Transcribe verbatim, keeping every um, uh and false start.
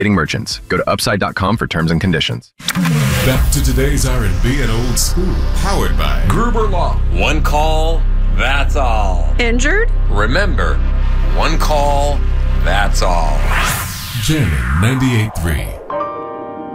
Merchants. Go to upside dot com for terms and conditions. Back to today's R and B and old school. Powered by Gruber Law. One call, that's all. Injured? Remember, one call, that's all. Jamming ninety-eight point three.